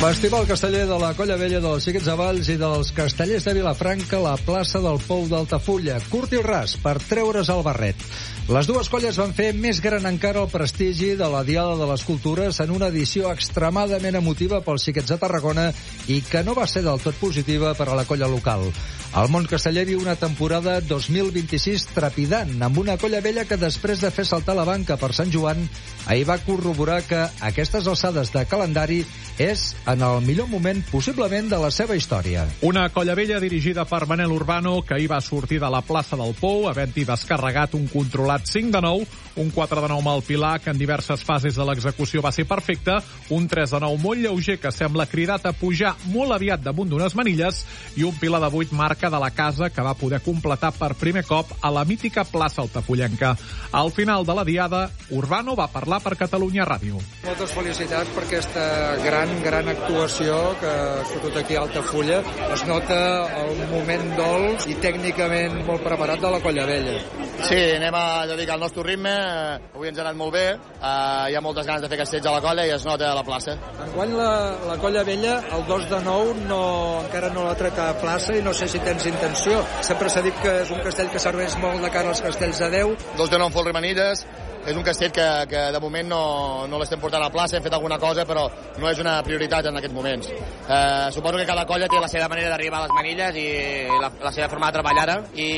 Festival casteller de la Colla Vella dels Xiquets de Valls i dels Castellers de Vilafranca a la plaça del Pou d'Altafulla. Curt i ras per treure's el barret. Les dues colles van fer més gran encara el prestigi de la Diada de les Cultures en una edició extremadament emotiva pels Xiquets de Tarragona i que no va ser del tot positiva per a la colla local. El món casteller viu una temporada 2026 trepidant, amb una Colla Vella que després de fer saltar la banca per Sant Joan, ahir va corroborar que aquestes alçades de calendari és en el millor moment possiblement de la seva història. Una Colla Vella dirigida per Manel Urbano, que ahir va sortir de la plaça del Pou, havent-hi descarregat un controlat 5-9, un 4-9 amb el Pilar, que en diverses fases de l'execució va ser perfecte, un 3-9 molt lleuger, que sembla cridat a pujar molt aviat damunt d'unes manilles, i un Pilar de 8 marca de la casa, que va poder completar per primer cop a la mítica plaça altafullenca. Al final de la Diada, Urbano va parlar per Catalunya Ràdio. Moltes felicitats per aquesta gran actuació que ha sortit aquí a Altafulla. Es nota el moment dolç i tècnicament molt preparat de la Colla Vella. Sí, anem al nostre ritme. Avui ens ha anat molt bé. Hi ha moltes ganes de fer castells a la colla i es nota a la plaça. Enguany la Colla Vella, el 2-9, encara no l'ha tret a plaça i no sé si tens intenció. Sempre s'ha dit que és un castell que serveix molt de cara als castells de 10. 2-9 en Folre-Manides. És un castell que de moment no l'estem portant a plaça, hem fet alguna cosa, però no és una prioritat en aquests moments. Suposo que cada colla té la seva manera d'arribar a les manilles i la seva forma de treballar-hi,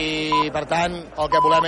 i per tant el que volem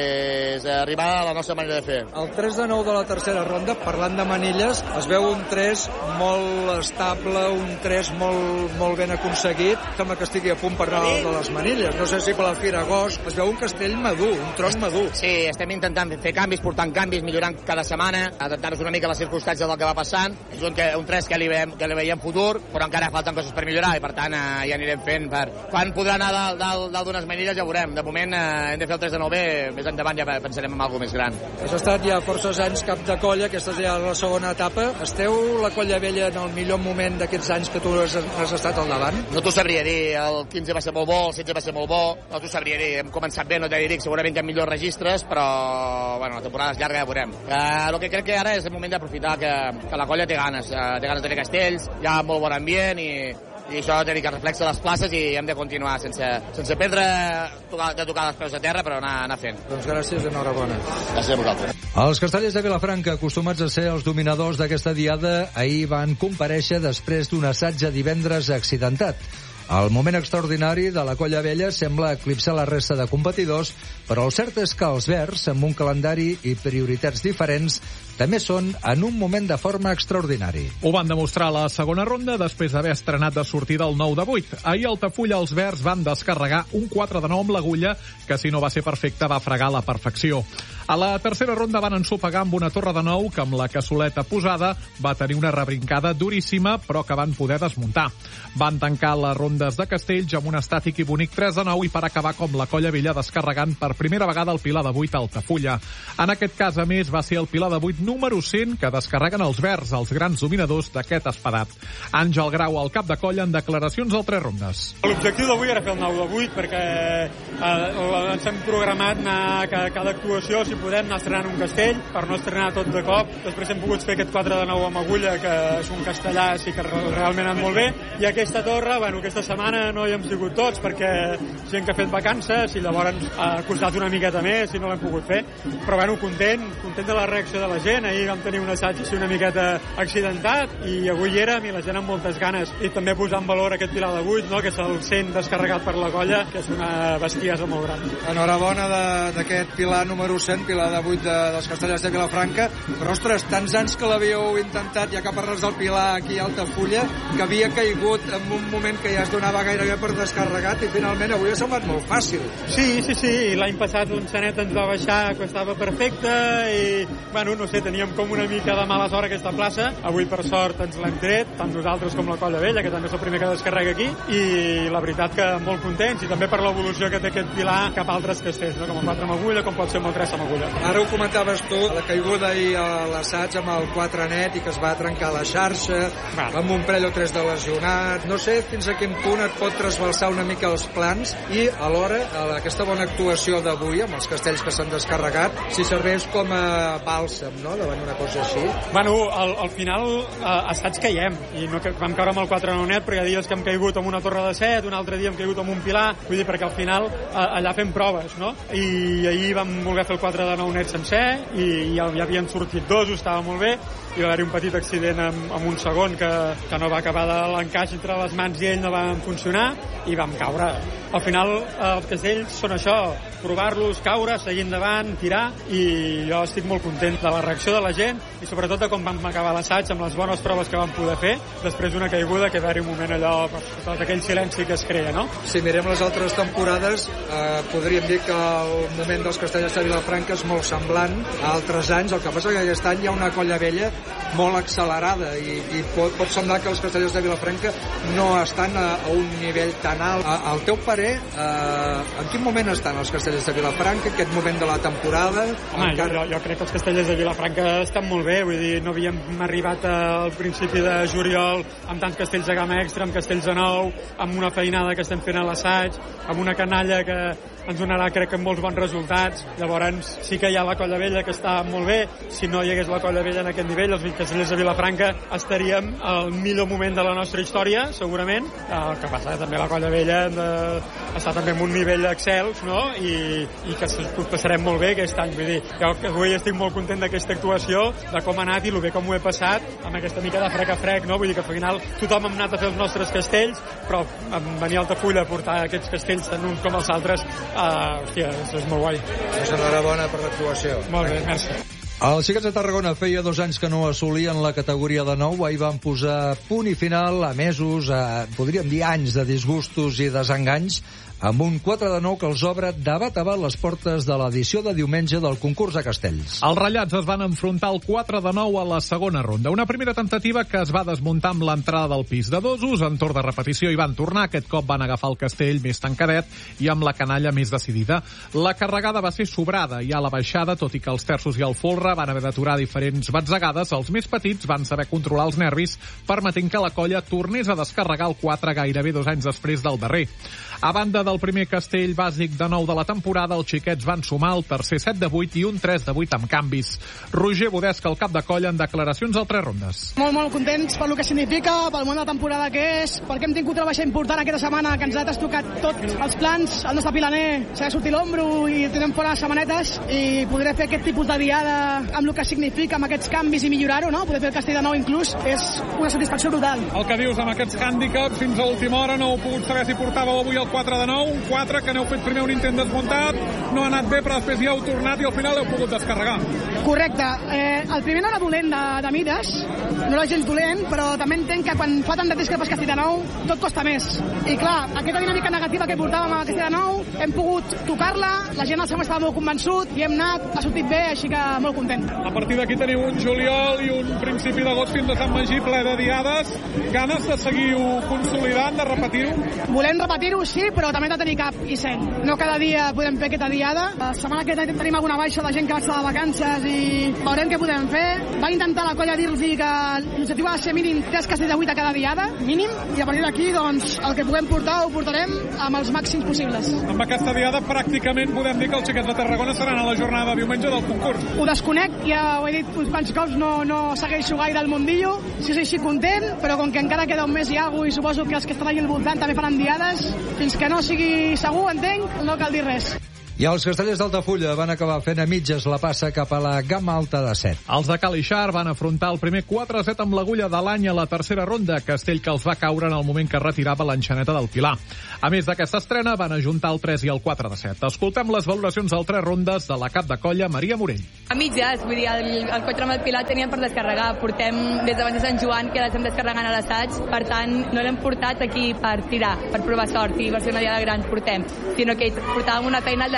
és arribar a la nostra manera de fer. El 3-9 de la tercera ronda, parlant de manilles, es veu un 3 molt estable, un 3 molt ben aconseguit, sembla que estigui a punt per anar de les manilles. No sé si per la Fira Agost es veu un castell madur, un tronc madur. Sí, estem intentant fer canvis, portant canvis, millorant cada setmana, adaptant-nos una mica a les circumstàncies del que va passant. És un 3 que li veiem futur, però encara falten coses per millorar i per tant ja anirem fent quan podrà anar dalt d'unes manilles ja veurem. De moment hem de fer el 3-9 bé, més endavant ja pensarem en alguna cosa més gran. Has estat ja forces anys cap de colla, aquesta és ja la segona etapa. Esteu la Colla Vella en el millor moment d'aquests anys que tu has estat al davant? No t'ho sabria dir, el 15 va ser molt bo, el 16 va ser molt bo, no t'ho sabria dir, hem començat bé, no t'he dit, segurament hi ha millors registres, però bueno, la temporada és llarga, ja veurem. El que crec que ara és el moment d'aprofitar que la colla té ganes de fer castells, hi ha molt bon ambient i això té que reflexa les places i hem de continuar sense perdre de tocar els peus a terra, però anar fent. Doncs gràcies i enhorabona. Gràcies a vosaltres. Els castellers de Vilafranca, acostumats a ser els dominadors d'aquesta diada, ahir van comparèixer després d'un assaig a divendres accidentat. El moment extraordinari de la Colla Vella sembla eclipsar la resta de competidors, però el cert és que els verds, amb un calendari i prioritats diferents, també són en un moment de forma extraordinari. Ho van demostrar a la segona ronda després d'haver estrenat de sortida el 9 de 8. Ahir a Altafulla els verds van descarregar un 4-9 amb l'agulla, que si no va ser perfecte va fregar la perfecció. A la tercera ronda van ensopegar amb una torre de 9 que amb la cassoleta posada va tenir una rebrincada duríssima, però que van poder desmuntar. Van tancar les rondes de castells amb un estàtic i bonic 3-9 i per acabar com la Colla Vella descarregant per primera vegada el Pilar de 8 a Altafulla. En aquest cas, a més, va ser el Pilar de 8 número 100 que descarreguen els verds, els grans dominadors d'aquest espadat. Àngel Grau, el cap de colla, en declaracions al 3 rondes. L'objectiu d'avui era fer el 9 de 8 perquè ens hem programat anar cada actuació, si podem, anar estrenant un castell per no estrenar tot de cop. Després hem pogut fer aquest 4-9 amb agulla, que és un castellà, sí que realment ha anat molt bé. I aquesta torre, aquesta setmana no hi hem sigut tots perquè gent que ha fet vacances i llavors ha costat una miqueta més i no l'hem pogut fer. Però content de la reacció de la gent. Ahir vam tenir un assaig així una miqueta accidentat i avui hi érem i la gent amb moltes ganes. I també posar en valor aquest Pilar de 8, que és el 100 descarregat per la colla, que és una bestiesa molt gran. Enhorabona d'aquest Pilar número 100, Pilar de 8 dels Castellers de Vilafranca. Però, ostres, tants anys que l'havíeu intentat, ja que parles del Pilar aquí a Altafulla, que havia caigut en un moment que ja es donava gairebé per descarregat i finalment avui ha semblat molt fàcil. Sí, l'any passat un Sanet ens va baixar que estava perfecte i, no sé, teníem com una mica de mala sort aquesta plaça. Avui, per sort, ens l'hem tret, tant nosaltres com la Colla Vella, que també és el primer que descarrega aquí, i la veritat que molt contents, i també per l'evolució que té aquest Pilar cap a altres castells, com el 4 amb agulla, com pot ser el 3 amb agulla. Agulla. Ara ho comentaves tu, la caiguda i l'assaig amb el 4 net i que es va trencar la xarxa, amb un parell o 3 de lesionat. No sé fins a quin punt et pot trasbalsar una mica els plans i alhora aquesta bona actuació d'avui amb els castells que s'han descarregat, si serveix com a bàlsam, no?, davant una cosa així. Bueno, al final assaig caiem i no vam caure amb el 4 net, però hi ha dies que hem caigut amb una torre de 7, un altre dia hem caigut amb un pilar, vull dir, perquè al final allà fem proves, no? I ahir vam voler fer el 4 de 9 net sencer i ja havien sortit 2, estava molt bé, i va haver-hi un petit accident amb un segon que no va acabar de l'encaix entre les mans i ell no va funcionar i vam caure. Al final els castells són això, provar-los, caure, seguir endavant, tirar, i jo estic molt content de la reacció de la gent i sobretot de com vam acabar l'assaig amb les bones proves que vam poder fer després d'una caiguda que va haver-hi un moment allò, tot aquell silenci que es crea, no? Si mirem les altres temporades podríem dir que el moment dels castellers de Vilafranca és molt semblant a altres anys, el que passa que aquest any hi ha una colla vella molt accelerada i pot semblar que els castellers de Vilafranca no estan a un nivell tan alt. Al teu parer, en quin moment estan els castellers de Vilafranca, aquest moment de la temporada? Home, jo crec que els castellers de Vilafranca estan molt bé, vull dir, no havíem arribat al principi de juliol amb tants castells de gamma extra, amb castells de nou, amb una feinada que estem fent a l'assaig, amb una canalla que ens donarà, crec que, molts bons resultats. Llavors sí que hi ha la colla vella que està molt bé. Si no hi hagués la colla vella en aquest nivell, els castellers de Vilafranca estaríem al millor moment de la nostra història, segurament. El que passa també la colla vella està també en un nivell excels, no? I que ho passarem molt bé aquest any. Vull dir, jo avui estic molt content d'aquesta actuació, de com ha anat i el bé com ho he passat, amb aquesta mica de frec a frec, no? Vull dir que al final tothom hem anat a fer els nostres castells, però venir a Altafulla a portar aquests castells tant uns com els altres, hòstia, és molt guai. Enhorabona per l'actuació. Molt bé, merci. Els Xiquets de Tarragona feia 2 anys que no assolien la categoria de nou. Ahir van posar punt i final a mesos, podríem dir anys de disgustos i desenganys, amb un 4 de 9 que els obre de bat a bat les portes de l'edició de diumenge del concurs de castells. Els ratllats es van enfrontar el 4 de 9 a la segona ronda. Una primera temptativa que es va desmuntar amb l'entrada del pis de dosos. En torn de repetició hi van tornar. Aquest cop van agafar el castell més tancadet i amb la canalla més decidida. La carregada va ser sobrada i a la baixada, tot i que els terços i el folre van haver d'aturar diferents batzegades, els més petits van saber controlar els nervis, permetent que la colla tornés a descarregar el 4 gairebé 2 anys després del darrer. A banda del primer castell bàsic de 9 de la temporada, els xiquets van sumar el tercer 7 de 8 i un 3 de 8 amb canvis. Roger Bodesca, el cap de colla, en declaracions al 3 rondes. Molt contents per lo que significa, pel món de temporada que és, perquè hem tingut treball important aquesta setmana, que ens ha trastocat tots els plans. El nostre pilaner s'ha de sortir l'ombro i tenim fora les setmanetes i podré fer aquest tipus de diada amb el que significa, amb aquests canvis i millorar-ho, no? Poder fer el castell de nou inclús és una satisfacció brutal. El que dius amb aquests hàndicaps, fins a última hora no heu pogut saber si portàveu avui el 4 de 9, un 4 que n'heu fet primer un intent desmuntat, no ha anat bé, però després ja heu tornat i al final heu pogut descarregar. Correcte. El primer no era dolent de mides, no era gens dolent, però també entenc que quan fa tant de temps que fas castell de nou, tot costa més. I clar, aquesta dinàmica negativa que portàvem a castell de nou, hem pogut tocar-la, la gent al segon estava molt convençut i hem anat, ha sortit bé, així que molt content. A partir d'aquí teniu un juliol i un principi d'agost fins a Sant Magí ple de diades. Ganes de seguir-ho consolidant, de repetir-ho? Volem repetir-ho, sí, però també hem de tenir cap i seny. No cada dia podem fer aquesta diada. La setmana que tenim alguna baixa de gent que va estar de vacances i veurem què podem fer. Va intentar la colla dir-los que l'objectiu ha de ser mínim 3 castells de 8 a cada diada, mínim, i a partir d'aquí, doncs, el que puguem portar ho portarem amb els màxims possibles. Amb aquesta diada pràcticament podem dir que els Xiquets de Tarragona seran a la jornada de diumenge del concurs. Ho desconec, ja ho he dit uns quants cops, no segueixo gaire el mundillo, si és així content, però com que encara queda un mes i alguna cosa, i suposo que els que estan allà al voltant també faran diades, fins que no sigui segur, entenc, no cal dir res. I els castellers d'Altafulla van acabar fent a mitges la passa cap a la gamma alta de 7. Els de Calixar van afrontar el primer 4-7 amb l'agulla de l'any a la tercera ronda, castell que els va caure en el moment que retirava l'enxaneta del Pilar. A més d'aquesta estrena, van ajuntar el 3 i el 4 de 7. Escoltem les valoracions al 3 rondes de la cap de colla, Maria Morell. A mitges, vull dir, el 4 amb el Pilar teníem per descarregar. Portem des d'abans de Sant Joan que l'estem descarregant a l'assaig, per tant, no l'hem portat aquí per tirar, per provar sort i per ser una diada gran portem, sinó que portàvem una feina al darrere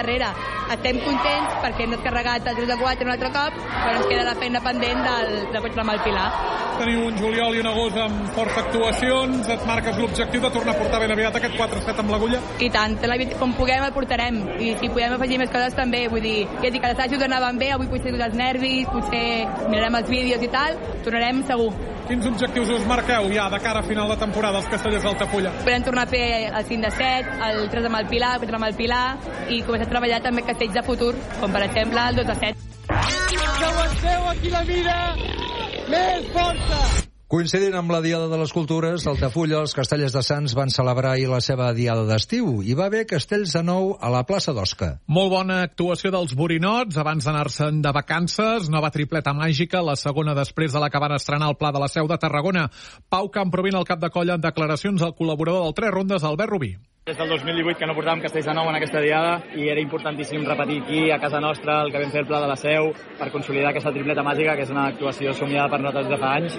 darrere. Estem contents perquè hem descarregat el 3 de 4 un altre cop, però ens queda la feina pendent del cotxe amb el Pilar. Teniu un juliol i un agost amb força actuacions, et marques l'objectiu de tornar a portar ben aviat aquest 4-7 amb l'Agulla? I tant, com puguem el portarem, i si podem afegir més coses també, vull dir, que els assajos anaven bé, avui potser els nervis, potser mirarem els vídeos i tal, tornarem segur. Quins objectius us marqueu ja de cara a final de temporada als Castellers d'Altafulla? Podem tornar a fer el 5 de 7, el 3 amb el Pilar, el 4 amb el Pilar, i començar a treballar també castells de futur, com per exemple el 2 de 7. Que aguanteu aquí la mira! Més força! Coincidint amb la Diada de les Cultures, Altafulla, els Castellers de Sants van celebrar ahir la seva Diada d'estiu. Hi va haver castells de nou a la plaça d'Osca. Molt bona actuació dels borinots abans d'anar-se'n de vacances. Nova tripleta màgica, la segona després de la que van estrenar el Pla de la Seu de Tarragona. Pau Camprovin, el cap de colla, en declaracions al col·laborador del 3 rondes, Albert Rubí. Des del 2018 que no portàvem castells de nou en aquesta diada i era importantíssim repetir aquí, a casa nostra, el que vam fer el Pla de la Seu per consolidar aquesta tripleta màgica, que és una actuació somiada per nosaltres de fa anys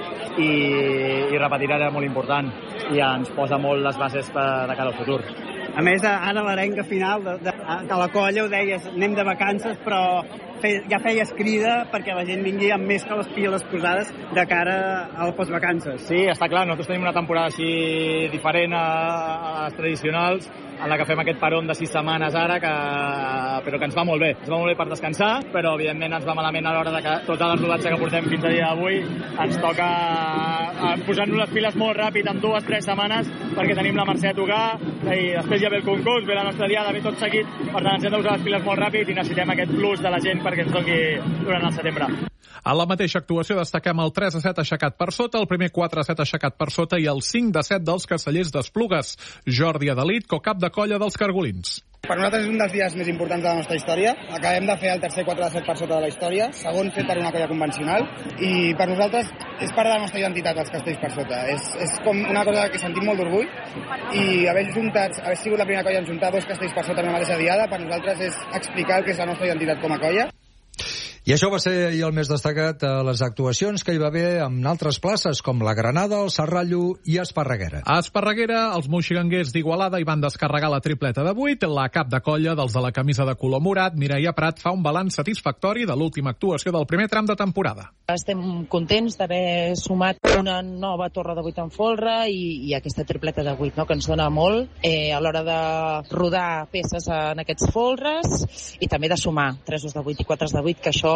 i repetir era molt important i ens posa molt les bases de cara al futur. A més, ara l'arenga final de la colla, ho deies, anem de vacances, però ja feies crida perquè la gent vingui amb més que les piles posades de cara a les postvacances. Sí, està clar, nosaltres tenim una temporada així diferent a les tradicionals, en la que fem aquest peron de 6 setmanes ara, però que ens va molt bé. Ens va molt bé per descansar, però evidentment ens va malament a l'hora de que tota la rodatge que portem fins a dia d'avui ens toca posar-nos les piles molt ràpid en 2-3 setmanes perquè tenim la Mercè a tocar i després ja ve el concurs, ve la nostra diada, ve tot seguit, per tant ens hem de posar les piles molt ràpid i necessitem aquest plus de la gent perquè ens toqui durant el setembre. A la mateixa actuació destaquem el 3 de 7 aixecat per sota, el primer 4 de 7 aixecat per sota i el 5 de 7 dels Castellers d'Esplugues. Jordi Adelit, co-cap de colla dels Cargolins. Per nosaltres és un dels dies més importants de la nostra història. Acabem de fer el tercer 4 de 7 per sota de la història, segon fet per una colla convencional, i per nosaltres és part de la nostra identitat, els castells per sota. És com una cosa que sentim molt d'orgull, i haver sigut la primera colla en juntar 2 castells per sota en una mateixa diada, per nosaltres és explicar el que és la nostra identitat com a colla. I això va ser ahir el més destacat a les actuacions que hi va haver en altres places, com la Granada, el Serrallo i Esparreguera. A Esparreguera, els moixiganguers d'Igualada hi van descarregar la tripleta de 8. La cap de colla dels de la camisa de color morat, Mireia Prat, fa un balanç satisfactori de l'última actuació del primer tram de temporada. Estem contents d'haver sumat una nova torre de 8 en folre i aquesta tripleta de 8, no? Que ens dona molt a l'hora de rodar peces en aquests folres i també de sumar 3 de 8 i 4 de 8, que això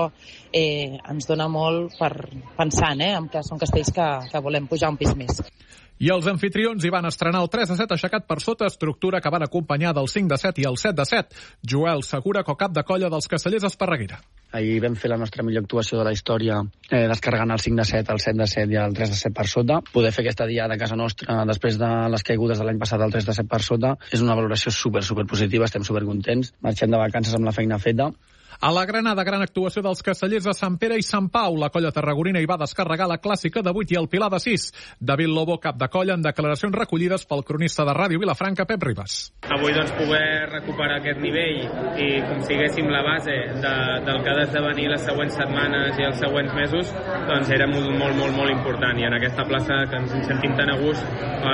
ens dona molt per pensant en que són castells que volem pujar un pis més. I els anfitrions hi van estrenar el 3 de 7 aixecat per sota, estructura que van acompanyar del 5 de 7 i el 7 de 7. Joel Segura, co-cap de colla dels Castellers Esparreguera. Ahir vam fer la nostra millor actuació de la història, descarregant el 5 de 7, el 7 de 7 i el 3 de 7 per sota. Poder fer aquesta diada a casa nostra després de les caigudes de l'any passat, el 3 de 7 per sota, és una valoració super positiva, estem supercontents. Marxem de vacances amb la feina feta. A la Granada, gran actuació dels Castellers de Sant Pere i Sant Pau. La colla tarragonina hi va descarregar la clàssica de 8 i el Pilar de 6. David Lobo, cap de colla, en declaracions recollides pel cronista de Ràdio Vilafranca, Pep Ribas. Avui poder recuperar aquest nivell i com siguéssim la base del que ha d'esdevenir les següents setmanes i els següents mesos, doncs era molt important. I en aquesta plaça que ens sentim tan a gust,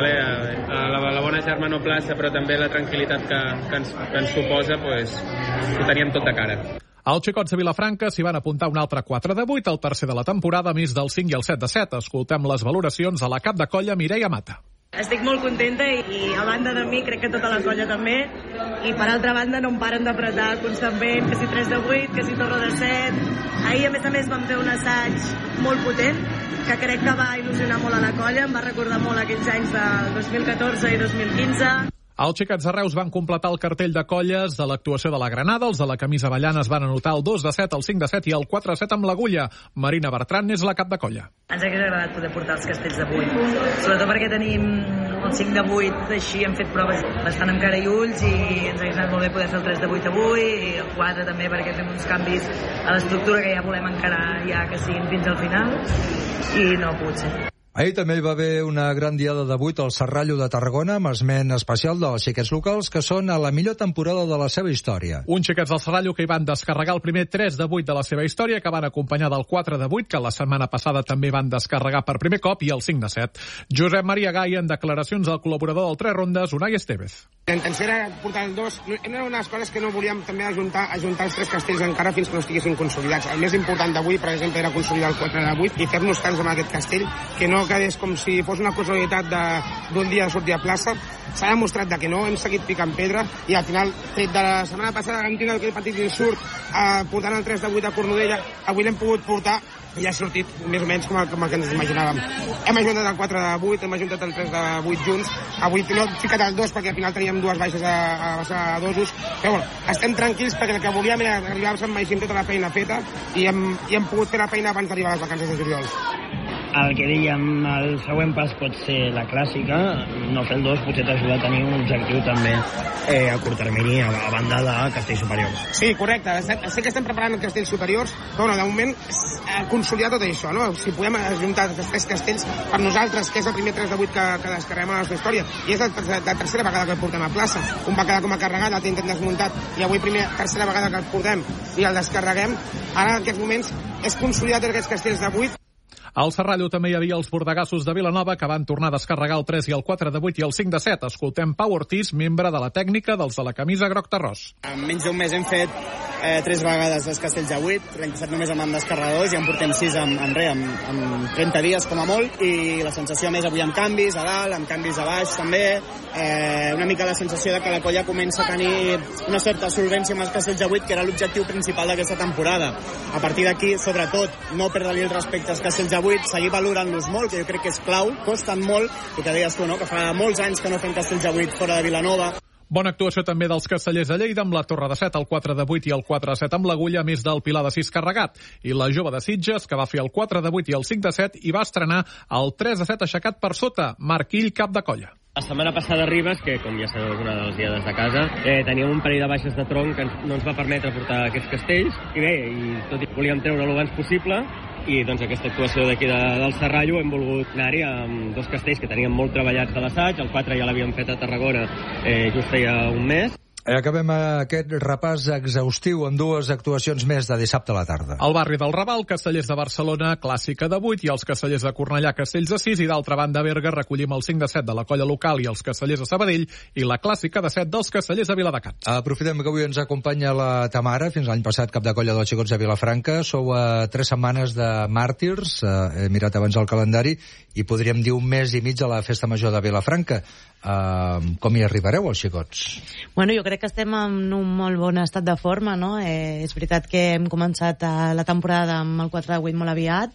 la bona germana plaça, però també la tranquil·litat que ens suposa, ho teníem tot de cara. Els xicots de Vilafranca s'hi van apuntar un altre 4 de 8, el tercer de la temporada, més del 5 i el 7 de 7. Escoltem les valoracions a la cap de colla, Mireia Mata. Estic molt contenta i a banda de mi crec que tota la colla també, i per altra banda no em paren d'apretar constantment, que si 3 de 8, que si torre de 7. Ahir a més vam fer un assaig molt potent que crec que va il·lusionar molt a la colla, em va recordar molt aquells anys del 2014 i 2015. Els xiquets de Reus van completar el cartell de colles de l'actuació de la Granada. Els de la camisa avellana es van anotar el 2 de 7, el 5 de 7 i el 4 de 7 amb l'Agulla. Marina Bertran és la cap de colla. Ens hauria agradat poder portar els castells de 8, sobretot perquè tenim el 5 de 8, així hem fet proves bastant amb cara i ulls i ens hauria anat molt bé poder fer el 3 de 8 avui i el 4 també perquè fem uns canvis a l'estructura que ja volem encarar ja que siguin fins al final i no ha pogut ser. Ahir també hi va haver una gran diada de 8 al Serrallo de Tarragona, amb esment especial dels xiquets locals, que són a la millor temporada de la seva història. Un xiquets del Serrallo que hi van descarregar el primer 3 de 8 de la seva història, que van acompanyar del 4 de 8, que la setmana passada també van descarregar per primer cop, i el 5 de 7. Josep Maria Gai, en declaracions al col·laborador del 3 rondes, Unai Estevez. La intenció era portar el 2. Era una de les coses que no volíem també ajuntar els 3 castells encara fins que no estiguessin consolidats. El més important d'avui, per exemple, era consolidar el 4 de 8 i fer-nos tants amb aquest castell, que no quedés com si fos una casualitat d'un dia de sortir a plaça. S'ha demostrat que no, hem seguit picant pedra i al final, tret de la setmana passada vam tindre aquell petit insurt portant el 3 de 8 a Cornudella, avui l'hem pogut portar i ha sortit més o menys com el que ens imaginàvem. Hem ajuntat el 4 de 8, hem ajuntat el 3 de 8 junts. Avui no hem ficat el 2 perquè al final teníem 2 baixes a dosos. Però bueno, estem tranquils perquè el que volíem era arribar a Sant Magí amb tota la feina feta i hem pogut fer la feina abans d'arribar a les vacances de juliol. El que dèiem, el següent pas pot ser la clàssica, no fer el 2 potser t'ajuda a tenir un objectiu també a curt termini, a banda de castells superiors. Sí, correcte, sé que estem preparant castells superiors, però de moment consolidar tot això, no? Si podem ajuntar els 3 castells per nosaltres, que és el primer 3 de 8 que descarreguem a la nostra història, i és la tercera vegada que el portem a plaça. Un va quedar com a carregat, l'altre intent desmuntat, i avui tercera vegada que el portem i el descarreguem. Ara, en aquests moments, és consolidar tots aquests castells de 8. Al Serrallo també hi havia els bordegassos de Vilanova que van tornar a descarregar el 3 i el 4 de 8 i el 5 de 7. Escoltem Pau Ortiz, membre de la tècnica dels de la camisa groc-terrós. En menys d'un mes hem fet 3 vegades els castells de 8, l'any passat només amb descarregadors i en portem 6 en 30 dies com a molt, i la sensació més avui amb canvis a dalt, amb canvis a baix també, una mica la sensació de que la colla comença a tenir una certa solvència amb els castells de 8, que era l'objectiu principal d'aquesta temporada. A partir d'aquí, sobretot, no perdre-li el respecte als castells de 8, seguir valorant-los molt, que jo crec que és clau, costen molt, i que deies tu, no?, que fa molts anys que no fem castells de 8 fora de Vilanova. Bona actuació també dels castellers de Lleida amb la torre de 7, el 4 de 8 i el 4 de 7 amb l'agulla, més del pilar de 6 carregat. I la jove de Sitges, que va fer el 4 de 8 i el 5 de 7 i va estrenar el 3 de 7 aixecat per sota. Marquill, cap de colla. La setmana passada a Ribes, que com ja sabeu és una de les guiades de casa, teníem un parell de baixes de tronc que no ens va permetre portar aquests castells, i bé, tot i volíem treure-ho abans possible, i doncs aquesta actuació d'aquí del Serrallo hem volgut anar-hi amb 2 castells que teníem molt treballats de l'assaig, el 4 ja l'havíem fet a Tarragona just feia un mes. Acabem aquest repàs exhaustiu amb 2 actuacions més de dissabte a la tarda. Al barri del Raval, Castellers de Barcelona, clàssica de 8, i els Castellers de Cornellà, castells de 6, i d'altra banda a Berga recollim el 5 de 7 de la colla local i els Castellers de Sabadell, i la clàssica de 7 dels Castellers de Viladecans. Aprofitem que avui ens acompanya la Tamara, fins l'any passat cap de colla dels xicots de Vilafranca. Sou a 3 setmanes de màrtirs, he mirat abans el calendari, i podríem dir un mes i mig a la Festa Major de Vilafranca. Com hi arribareu, els xicots? Bueno, jo crec que estem en un molt bon estat de forma, no? És veritat que hem començat la temporada amb el 4 de 8 molt aviat,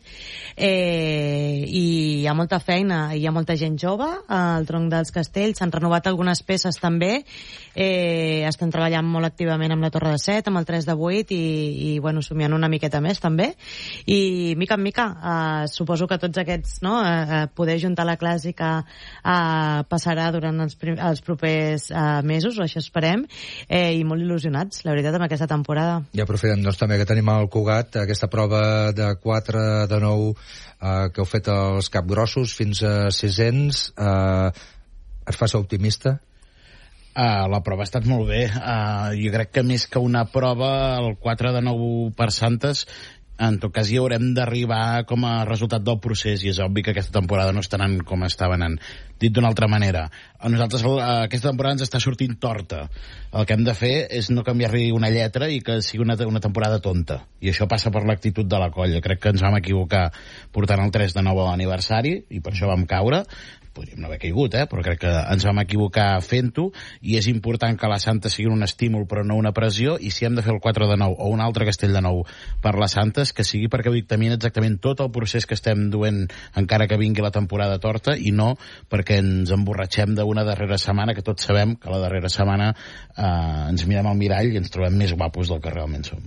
i hi ha molta feina, hi ha molta gent jove al tronc dels castells, s'han renovat algunes peces també, estem treballant molt activament amb la torre de 7, amb el 3 de 8 i bueno, somiant una miqueta més també, i mica en mica suposo que tots aquests, no, poder juntar la clàssica passarà durant els propers mesos, o això esperem, i molt il·lusionats, la veritat, amb aquesta temporada. I aprofitem doncs també que tenim al Cugat aquesta prova de 4 de 9 que heu fet els capgrossos fins a 600. Et fa ser optimista? La prova ha estat molt bé. Jo crec que més que una prova, el 4 de 9 per Santes, en tot cas hi haurem d'arribar com a resultat del procés, i és obvi que aquesta temporada no està anant com estava anant. Dit d'una altra manera, a nosaltres aquesta temporada ens està sortint torta. El que hem de fer és no canviar-li una lletra i que sigui una temporada tonta, i això passa per l'actitud de la colla. Crec que ens vam equivocar portant el 3 de 9 a l'aniversari i per això vam caure. Podríem no haver caigut, però crec que ens vam equivocar fent-ho, i és important que la Santa sigui un estímul però no una pressió, i si hem de fer el 4 de 9 o un altre castell de 9 per les Santes, que sigui perquè ho dictamina exactament tot el procés que estem duent encara que vingui la temporada torta, i no perquè ens emborratxem d'una darrera setmana, que tots sabem que la darrera setmana ens mirem al mirall i ens trobem més guapos del que realment som.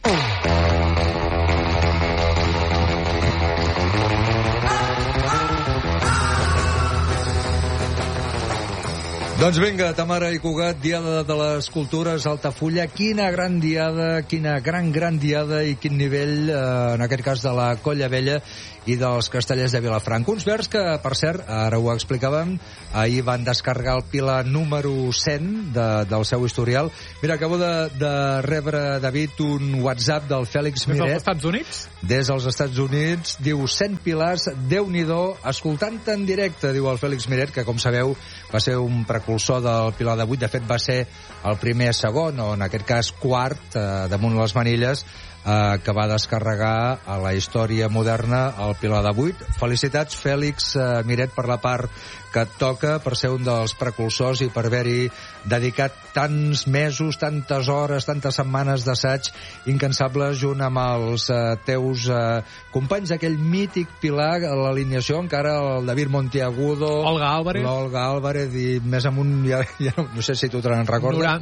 Doncs vinga, Tamara i Cugat, Diada de les Cultures, Altafulla. Quina gran diada, quina gran diada, i quin nivell, en aquest cas de la Colla Vella i dels Castellers de Vilafranca. Uns verds que, per cert, ara ho explicàvem, ahir van descarregar el Pilar número 100 del seu historial. Mira, acabo de rebre, David, un WhatsApp del Fèlix Miret. Des dels Estats Units? Des dels Estats Units. Diu, 100 pilars, Déu-n'hi-do, escoltant en directe, diu el Fèlix Miret, que, com sabeu, va ser un precursor del Pilar de 8. De fet, va ser el primer segon, o en aquest cas quart, damunt les manilles, que va descarregar a la història moderna el Pilar de 8. Felicitats, Fèlix Miret, per la part que et toca, per ser un dels precursors i per haver-hi dedicat tants mesos, tantes hores, tantes setmanes d'assaig incansables junt amb els teus companys d'aquell mític Pilar, l'alineació, encara el David Monteagudo, Olga Álvarez, i més amunt, ja no sé si tu te'n recordes.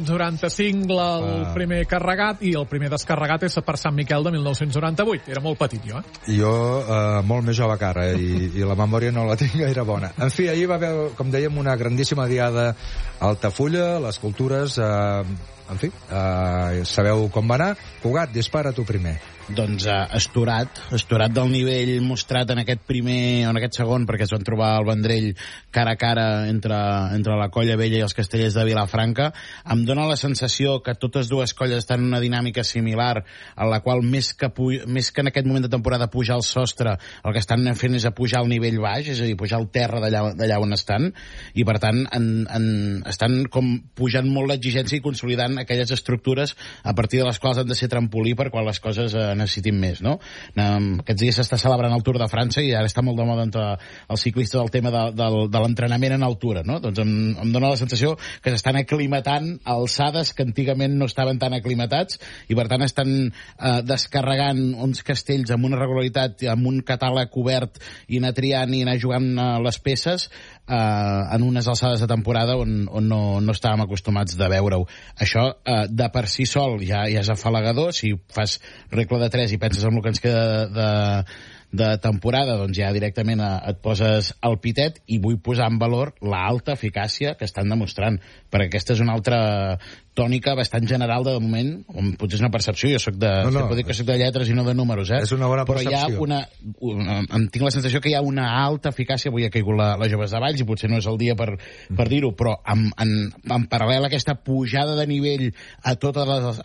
1995 el primer carregat, i el primer descarregat és per Sant Miquel de 1998. Era molt petit, jo. Jo, molt més jove que ara, i la memòria no la tinc gaire bona. En fi, ahir va haver, com dèiem, una grandíssima diada a Altafulla, les cultures, en fi, sabeu com va anar. Cugat, dispara tu primer. Doncs estorat del nivell mostrat en aquest primer o en aquest segon, perquè es van trobar el Vendrell cara a cara entre la Colla Vella i els Castellers de Vilafranca. Em dóna la sensació que totes dues colles estan en una dinàmica similar, en la qual més que en aquest moment de temporada pujar el sostre, el que estan fent és pujar al nivell baix, és a dir, pujar al terra d'allà on estan, i per tant estan com pujant molt l'exigència i consolidant aquelles estructures a partir de les quals han de ser trampolí per quan les coses necessitin més, no? Aquests dies s'està celebrant el Tour de França i ara està molt de moda entre els ciclistes el tema de l'entrenament en altura, no? Doncs em dóna la sensació que s'estan aclimatant a alçades que antigament no estaven tan aclimatats, i per tant estan descarregant uns castells amb una regularitat, amb un catàleg obert, i anar triant i anar jugant les peces en unes alçades de temporada on no estàvem acostumats de veure-ho. Això de per si sol ja és afalagador. Si fas regla de 3 i penses en el que ens queda de temporada, doncs ja directament et poses al pitet, i vull posar en valor l'alta eficàcia que estan demostrant, perquè aquesta és una altra tònica bastant general de moment, potser és una percepció, jo puc dir que soc de lletres i no de números, és una bona percepció. Però em tinc la sensació que hi ha una alta eficàcia. Avui ha caigut la Joves de Valls i potser no és el dia per dir-ho, però en paral·lel a aquesta pujada de nivell a totes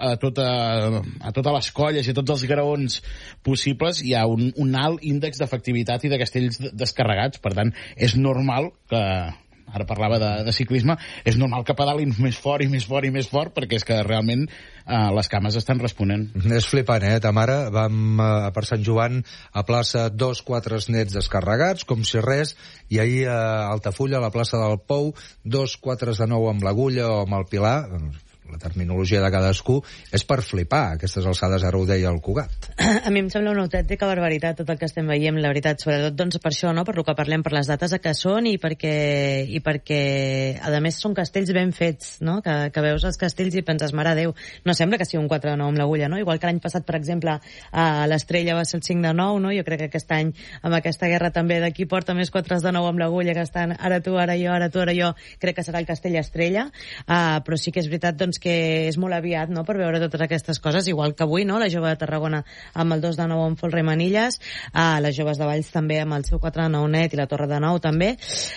les colles i a tots els graons possibles, hi ha un alt índex d'efectivitat i de castells descarregats. Per tant, és normal que, ara parlava de ciclisme, és normal que pedalin més fort i més fort i més fort, perquè és que realment les cames estan responent. És flipant, ta mare. Vam per Sant Joan a plaça 2-4 nets descarregats, com si res, i ahir a Altafulla, a la plaça del Pou, 2-4 de nou amb l'Agulla o amb el Pilar. La terminologia de cadascú és per flipar, aquestes alçades, ara ho deia el Cugat. A mi em sembla una autèntica barbaritat tot el que estem veient, la veritat, sobretot doncs per això, no? Per lo que parlem, per les dates que són, i perquè a més són castells ben fets, no? Que veus els castells i penses, mare Déu, no sembla que sigui un 4 de 9 amb l'Agulla, no? Igual que l'any passat, per exemple, l'Estrella va ser el 5 de 9, no? Jo crec que aquest any, amb aquesta guerra també de qui porta més 4 de 9 amb l'Agulla, que estan ara tu, ara jo, ara tu, ara jo, crec que serà el Castell Estrella, però sí que és veritat, doncs, que és molt aviat, no?, per veure totes aquestes coses, igual que avui, no?, la Jove de Tarragona amb el 2 de 9 amb Folre i Manilles, les Joves de Valls també amb el seu 4 de 9 net i la Torre de 9 també.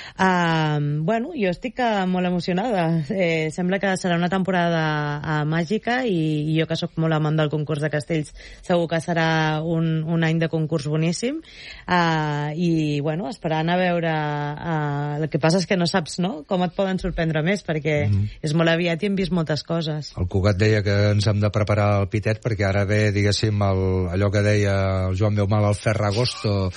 Bueno, jo estic molt emocionada. Sembla que serà una temporada màgica, i jo que sóc molt amant del concurs de castells, segur que serà un any de concurs boníssim, i bueno, esperant a veure el que passa és que no saps, no?, com et poden sorprendre més, perquè és molt aviat i hem vist moltes coses. El Cugat deia que ens hem de preparar el pitet, perquè ara ve, diguéssim, allò que deia el Joan Beumal, el Ferragosto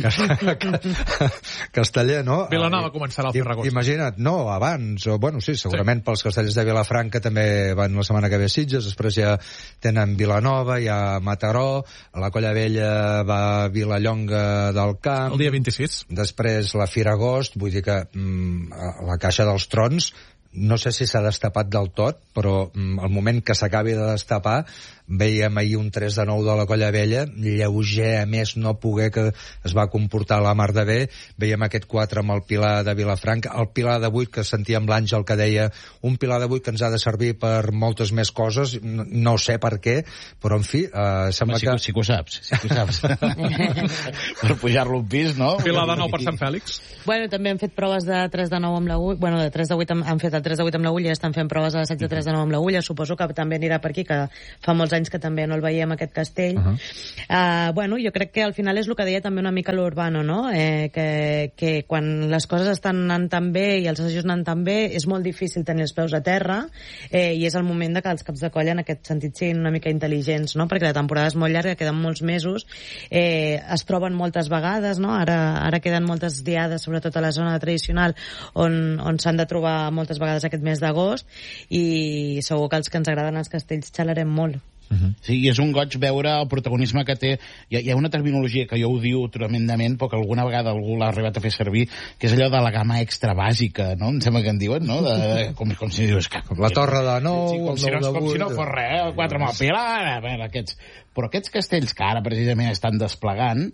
casteller, no? Vilanova començarà el Ferragosto. Imagina't, no, abans, o bueno, sí, segurament pels castellers de Vilafranca també van la setmana que ve a Sitges, després ja tenen Vilanova, hi ha Mataró, la Colla Vella va a Vilallonga del Camp. El dia 26. Després la Fira Agost, vull dir que la Caixa dels Trons no sé si s'ha destapat del tot, però al moment que s'acabi de destapar, veiem ahir un 3-9 de la Colla Vella, lleuger, a més no poder, que es va comportar la mar de bé. Veiem aquest 4 amb el Pilar de Vilafranca, el Pilar de 8, que sentíem l'Àngel que deia un Pilar de 8 que ens ha de servir per moltes més coses, no sé per què, però en fi, sembla que... Sí que ho saps, per pujar-lo un pis, no? Pilar de 9 per Sant Fèlix. Bueno, també han fet proves de 3-9 amb l'agulla, bueno, de 3-8 han fet el 3-8 amb l'agulla i estan fent proves a l'assaig de 3-9 amb l'agulla, suposo que també anirà per aquí, que fa molts anys que també no el veiem, aquest castell. Bueno, jo crec que al final és el que deia també una mica l'Urbano, no? Que quan les coses estan anant tan bé i els assajos anant tan bé, és molt difícil tenir els peus a terra, i és el moment de que els caps de colla en aquest sentit siguin una mica intel·ligents, no? Perquè la temporada és molt llarga, queden molts mesos, es troben moltes vegades, no? Ara queden moltes diades, sobretot a la zona tradicional, on s'han de trobar moltes vegades aquest mes d'agost, i segur que els que ens agraden els castells xalarem molt. Sí, i és un goig veure el protagonisme que té. Hi ha una terminologia que jo ho diu tremendament, però que alguna vegada algú l'ha arribat a fer servir, que és allò de la gamma extra bàsica, no? Em sembla que en diuen, no? Com si dius... La Torre de 9, com si no fos res, el 4 amb el Pilar, aquests... Però aquests castells que ara precisament estan desplegant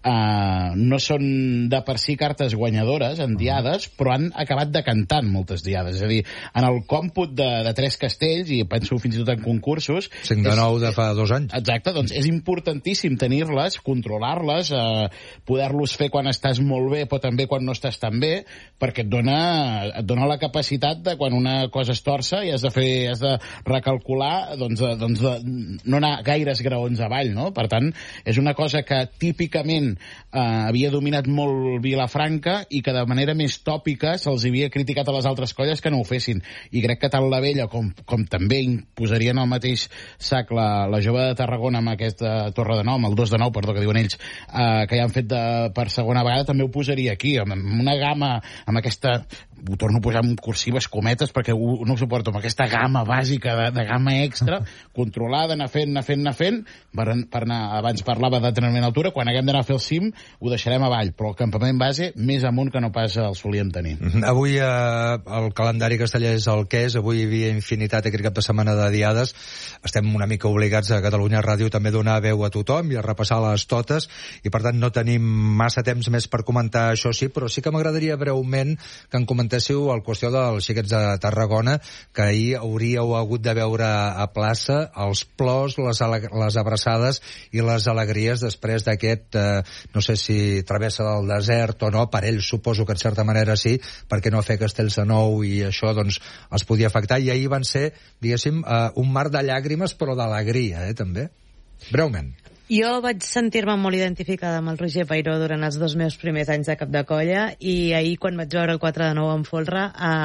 no són de per si cartes guanyadores en diades, però han acabat decantant moltes diades. És a dir, en el còmput de 3 castells, i penso fins i tot en concursos... 5 de 9 de fa 2 anys. Exacte, doncs és importantíssim tenir-les, controlar-les, poder-los fer quan estàs molt bé, però també quan no estàs tan bé, perquè et dona la capacitat de quan una cosa es torça i has de recalcular, doncs no anar gaires graons avall, no? Per tant, és una cosa que típicament havia dominat molt Vilafranca i que de manera més tòpica se'ls havia criticat a les altres colles que no ho fessin. I crec que tant la Vella com també imposarien el mateix sac la Jove de Tarragona amb aquesta Torre de 9, amb el 2 de 9, perdó, que diuen ells, que ja han fet per segona vegada, també ho posaria aquí, amb una gamma, amb aquesta... ho torno a posar en cursives cometes perquè no ho suporto, amb aquesta gamma bàsica de gamma extra, controlada, anar fent, per anar, abans parlava d'entrenament a altura, quan haguem d'anar a fer el cim ho deixarem avall, però el campament base més amunt que no pas el solíem tenir. Avui el calendari casteller és el que és, avui hi havia infinitat aquest cap de setmana de diades, estem una mica obligats a Catalunya Ràdio també a donar veu a tothom i a repassar-les totes, i per tant no tenim massa temps més per comentar això, sí, però sí que m'agradaria breument que en comentéssiu el qüestió dels xiquets de Tarragona, que ahir hauríeu hagut de veure a plaça els plors, les abraçades i les alegries després d'aquest, no sé si travessa del desert o no, per ells suposo que en certa manera sí, perquè no fer castells de nou i això doncs els podia afectar, i ahir van ser, diguéssim, un mar de llàgrimes però d'alegria, també. Breument. Jo vaig sentir-me molt identificada amb el Roger Peiró durant els 2 meus primers anys de cap de colla, i ahir quan vaig veure el 4 de 9 en folre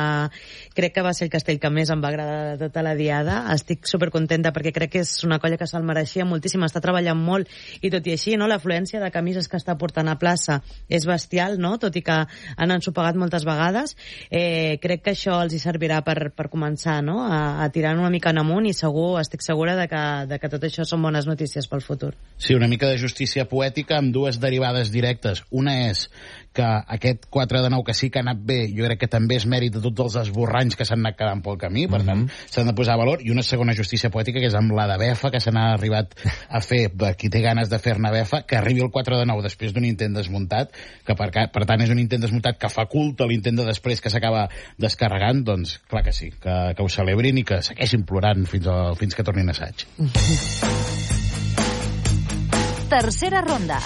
crec que va ser el castell que més em va agradar de tota la diada. Estic supercontenta perquè crec que és una colla que se'l mereixia moltíssim, està treballant molt, i tot i així, no, l'afluència de camises que està portant a plaça és bestial, no? Tot i que han ensopegat moltes vegades. Crec que això els hi servirà per començar, no? A tirar una mica en amunt, i estic segura de que tot això són bones notícies pel futur. Sí, una mica de justícia poètica amb 2 derivades directes. Una és que aquest 4 de 9, que sí que ha anat bé, jo crec que també és mèrit de tots els esborranys que s'han anat quedant pel camí, per tant, s'han de posar valor. I una segona justícia poètica, que és amb la de befa, que se n'ha arribat a fer, qui té ganes de fer-ne befa, que arribi el 4 de 9 després d'un intent desmuntat, que per tant és un intent desmuntat que faculta l'intent de després que s'acaba descarregant, doncs clar que sí, que ho celebrin i que segueixin plorant fins que tornin a assaig. Tercera ronda.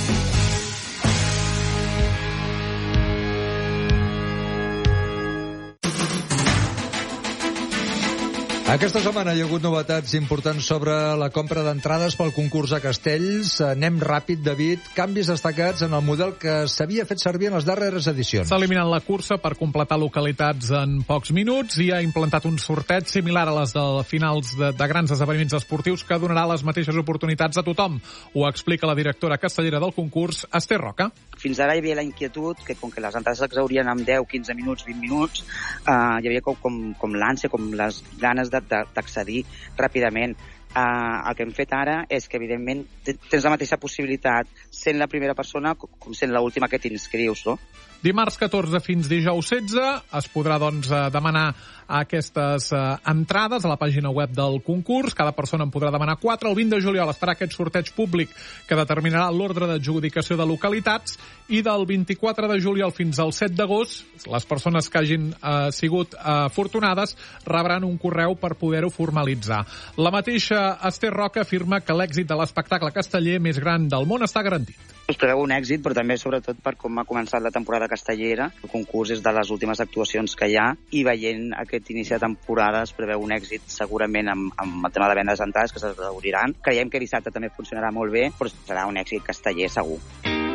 Aquesta setmana hi ha hagut novetats importants sobre la compra d'entrades pel concurs de castells. Anem ràpid, David. Canvis destacats en el model que s'havia fet servir en les darreres edicions. S'ha eliminat la cursa per completar localitats en pocs minuts i ha implantat un sorteig similar a les de finals de grans esdeveniments esportius que donarà les mateixes oportunitats a tothom. Ho explica la directora castellera del concurs, Esther Roca. Fins ara hi havia la inquietud que com que les entrades s'exhaurien en 10, 15 minuts, 20 minuts, hi havia com l'ànsia, com les ganes d'accedir ràpidament. El que hem fet ara és que, evidentment, tens la mateixa possibilitat sent la primera persona com sent l'última que t'inscrius, no? Dimarts 14 fins dijous 16 es podrà demanar aquestes entrades a la pàgina web del concurs. Cada persona en podrà demanar 4. El 20 de juliol es farà aquest sorteig públic que determinarà l'ordre d'adjudicació de localitats, i del 24 de juliol fins al 7 d'agost les persones que hagin sigut afortunades rebran un correu per poder-ho formalitzar. La mateixa Esther Roca afirma que l'èxit de l'espectacle casteller més gran del món està garantit. Es preveu un èxit, però també sobretot per com ha començat la temporada castellera. El concurs és de les últimes actuacions que hi ha, i veient aquest inici de temporada es preveu un èxit segurament amb el tema de vendes d'entrades que s'exhauriran. Creiem que dissabte també funcionarà molt bé, però serà un èxit casteller segur.